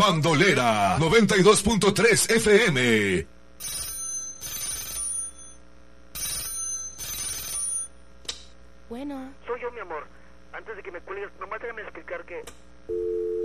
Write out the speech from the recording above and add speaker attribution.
Speaker 1: Bandolera 92.3 FM.
Speaker 2: Bueno.
Speaker 3: Soy yo, mi amor. Antes de que me cuelgues, nomás déjame explicar que...